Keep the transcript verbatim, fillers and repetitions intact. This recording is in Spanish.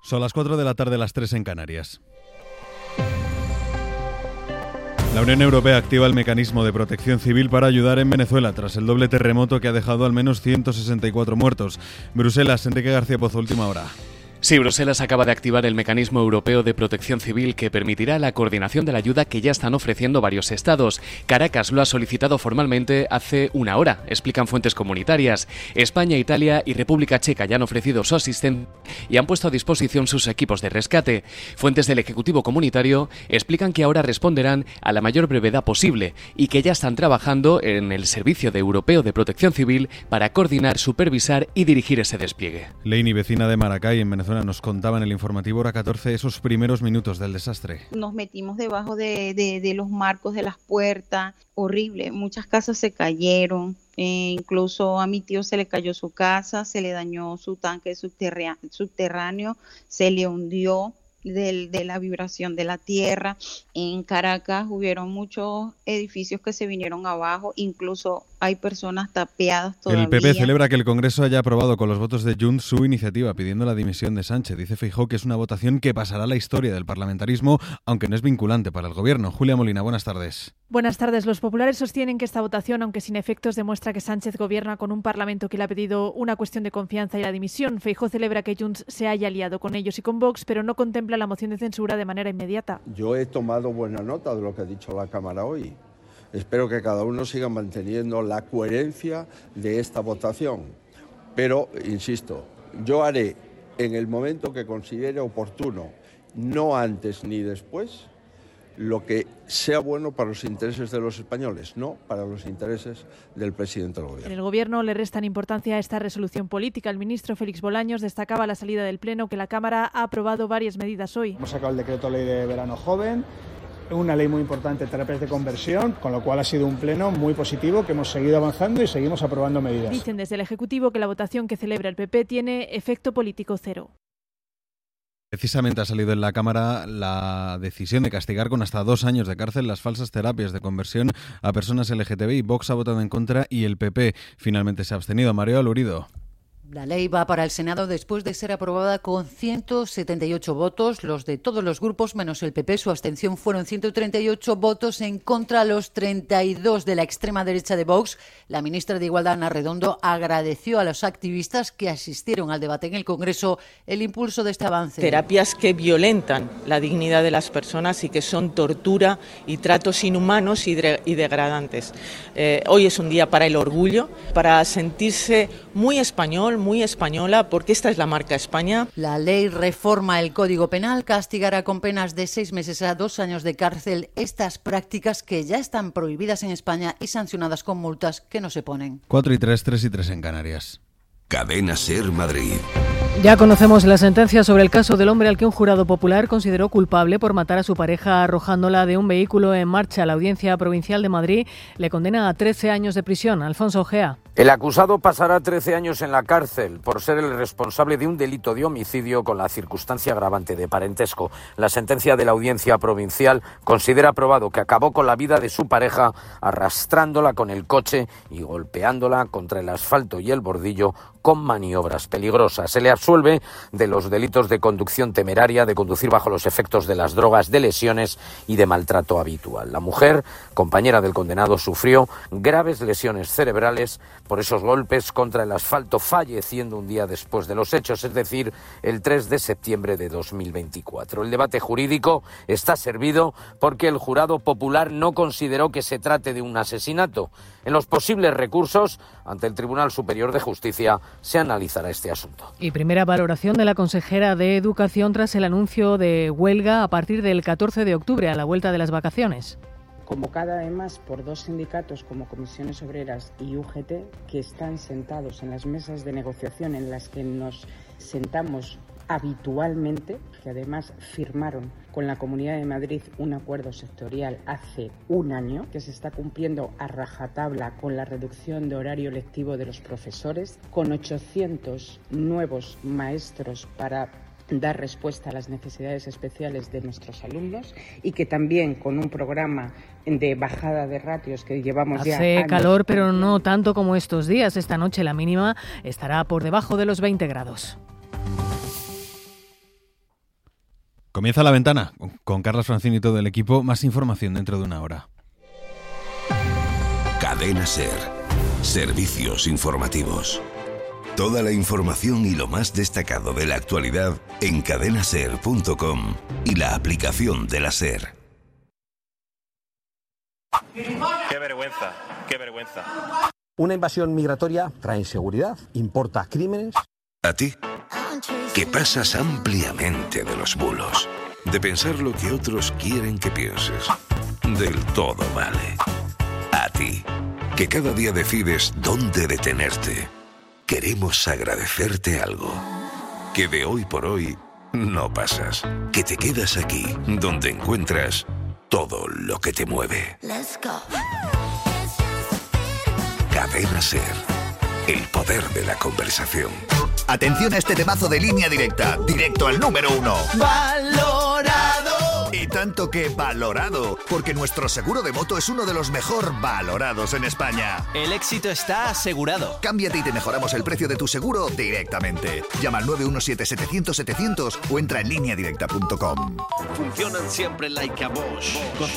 Son las cuatro de la tarde, las tres en Canarias. La Unión Europea activa el mecanismo de protección civil para ayudar en Venezuela tras el doble terremoto que ha dejado al menos ciento sesenta y cuatro muertos. Bruselas, Enrique García Pozo, última hora. Sí, Bruselas acaba de activar el mecanismo europeo de protección civil que permitirá la coordinación de la ayuda que ya están ofreciendo varios estados. Caracas lo ha solicitado formalmente hace una hora, explican fuentes comunitarias. España, Italia y República Checa ya han ofrecido su asistencia y han puesto a disposición sus equipos de rescate. Fuentes del Ejecutivo Comunitario explican que ahora responderán a la mayor brevedad posible y que ya están trabajando en el Servicio de Europeo de Protección Civil para coordinar, supervisar y dirigir ese despliegue. Leini, vecina de Maracay, en Venezuela, nos contaba en el informativo Hora catorce esos primeros minutos del desastre. Nos metimos debajo de, de, de los marcos de las puertas, horrible, muchas casas se cayeron, eh, incluso a mi tío se le cayó su casa, se le dañó su tanque subterráneo, subterráneo se le hundió de, de la vibración de la tierra. En Caracas hubieron muchos edificios que se vinieron abajo, incluso hay personas tapiadas todavía. El P P celebra que el Congreso haya aprobado con los votos de Junts su iniciativa pidiendo la dimisión de Sánchez. Dice Feijóo que es una votación que pasará a la historia del parlamentarismo, aunque no es vinculante para el Gobierno. Julia Molina, buenas tardes. Buenas tardes. Los populares sostienen que esta votación, aunque sin efectos, demuestra que Sánchez gobierna con un Parlamento que le ha pedido una cuestión de confianza y la dimisión. Feijóo celebra que Junts se haya aliado con ellos y con Vox, pero no contempla la moción de censura de manera inmediata. Yo he tomado buena nota de lo que ha dicho la Cámara hoy. Espero que cada uno siga manteniendo la coherencia de esta votación. Pero, insisto, yo haré en el momento que considere oportuno, no antes ni después, lo que sea bueno para los intereses de los españoles, no para los intereses del presidente del Gobierno. En el Gobierno le restan importancia a esta resolución política. El ministro Félix Bolaños destacaba a la salida del Pleno que la Cámara ha aprobado varias medidas hoy. Hemos sacado el decreto ley de verano joven, una ley muy importante, terapias de conversión, con lo cual ha sido un pleno muy positivo, que hemos seguido avanzando y seguimos aprobando medidas. Dicen desde el Ejecutivo que la votación que celebra el P P tiene efecto político cero. Precisamente ha salido en la Cámara la decisión de castigar con hasta dos años de cárcel las falsas terapias de conversión a personas L G T B I. Vox ha votado en contra y el P P finalmente se ha abstenido. Mario Alurido. La ley va para el Senado después de ser aprobada con ciento setenta y ocho votos, los de todos los grupos menos el P P. Su abstención fueron ciento treinta y ocho votos en contra, los treinta y dos de la extrema derecha de Vox. La ministra de Igualdad, Ana Redondo, agradeció a los activistas que asistieron al debate en el Congreso el impulso de este avance. Terapias que violentan la dignidad de las personas y que son tortura y tratos inhumanos y, de- y degradantes. Eh, hoy es un día para el orgullo, para sentirse muy español, muy española, porque esta es la marca España. La ley reforma el Código Penal, castigará con penas de seis meses a dos años de cárcel estas prácticas que ya están prohibidas en España y sancionadas con multas que no se ponen. cuatro y tres, tres y tres en Canarias. Cadena Ser Madrid. Ya conocemos la sentencia sobre el caso del hombre al que un jurado popular consideró culpable por matar a su pareja arrojándola de un vehículo en marcha. La Audiencia Provincial de Madrid le condena a trece años de prisión. Alfonso Ojea. El acusado pasará trece años en la cárcel por ser el responsable de un delito de homicidio con la circunstancia agravante de parentesco. La sentencia de la Audiencia Provincial considera probado que acabó con la vida de su pareja arrastrándola con el coche y golpeándola contra el asfalto y el bordillo con maniobras peligrosas. Se le absuelve de los delitos de conducción temeraria, de conducir bajo los efectos de las drogas, de lesiones y de maltrato habitual. La mujer, compañera del condenado, sufrió graves lesiones cerebrales por esos golpes contra el asfalto, falleciendo un día después de los hechos, es decir, el tres de septiembre de dos mil veinticuatro. El debate jurídico está servido porque el jurado popular no consideró que se trate de un asesinato. En los posibles recursos ante el Tribunal Superior de Justicia se analizará este asunto. Y primera valoración de la consejera de Educación tras el anuncio de huelga a partir del catorce de octubre, a la vuelta de las vacaciones. Convocada además por dos sindicatos como Comisiones Obreras y U G T, que están sentados en las mesas de negociación en las que nos sentamos habitualmente, que además firmaron con la Comunidad de Madrid un acuerdo sectorial hace un año, que se está cumpliendo a rajatabla con la reducción de horario lectivo de los profesores, con ochocientos nuevos maestros para dar respuesta a las necesidades especiales de nuestros alumnos y que también con un programa de bajada de ratios que llevamos ya Hace años. calor, pero no tanto como estos días. Esta noche la mínima estará por debajo de los veinte grados. Comienza La Ventana con Carlas Francini y todo el equipo. Más información dentro de una hora. Cadena SER. Servicios informativos. Toda la información y lo más destacado de la actualidad en cadena ser punto com y la aplicación de la SER. Qué vergüenza, qué vergüenza. Una invasión migratoria trae inseguridad, importa crímenes. A ti, que pasas ampliamente de los bulos, de pensar lo que otros quieren que pienses. Del todo vale. A ti, que cada día decides dónde detenerte. Queremos agradecerte algo. Que de hoy por hoy no pasas. Que te quedas aquí, donde encuentras todo lo que te mueve. Cadena SER. El poder de la conversación. Atención a este temazo de Línea Directa. Directo al número uno. ¡Valorado! Y tanto que valorado, porque nuestro seguro de moto es uno de los mejor valorados en España. El éxito está asegurado. Cámbiate y te mejoramos el precio de tu seguro directamente. Llama al nueve uno siete, setecientos, setecientos o entra en línea directa punto com. Funcionan siempre like a Bosch.